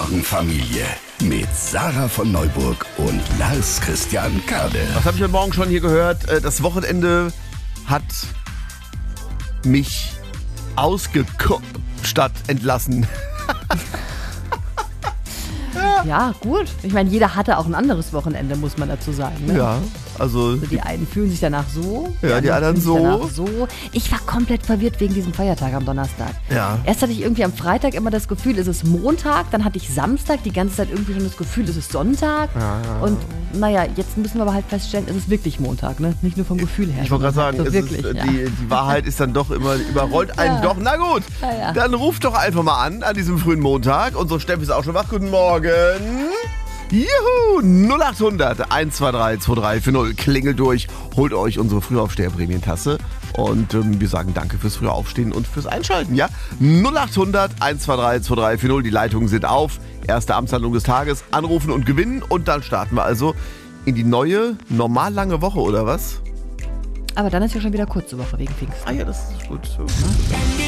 Morgenfamilie mit Sarah von Neuburg und Lars Christian Kade. Was habe ich heute Morgen schon hier gehört? Das Wochenende hat mich ausgeguckt statt entlassen. Ja, gut. Ich meine, jeder hatte auch ein anderes Wochenende, muss man dazu sagen. Ne? Ja, also Die einen fühlen sich danach so, Ja, die anderen fühlen sich so. danach so. Ich war komplett verwirrt wegen diesem Feiertag am Donnerstag. Ja. Erst hatte ich irgendwie am Freitag immer das Gefühl, es ist Montag, dann hatte ich Samstag die ganze Zeit irgendwie schon das Gefühl, es ist Sonntag. Und naja, jetzt müssen wir aber halt feststellen, es ist wirklich Montag, ne? Nicht nur vom Gefühl her. Ich wollte gerade sagen, so es wirklich, ist, ja. die Wahrheit ist dann doch immer, überrollt einen Ja. doch. Na gut, Ja. dann ruft doch einfach mal an diesem frühen Montag. Unsere Steffi ist auch schon wach. Guten Morgen. Juhu, 0800 123 2340. Klingelt durch, holt euch unsere Frühaufsteher-Prämientasse. Und wir sagen danke fürs frühe Aufstehen und fürs Einschalten, ja? 0800 123 2340. Die Leitungen sind auf. Erste Amtshandlung des Tages. Anrufen und gewinnen. Und dann starten wir also in die neue, normal lange Woche, oder was? Aber dann ist ja schon wieder kurze Woche wegen Pfingsten. Ah ja, das ist gut.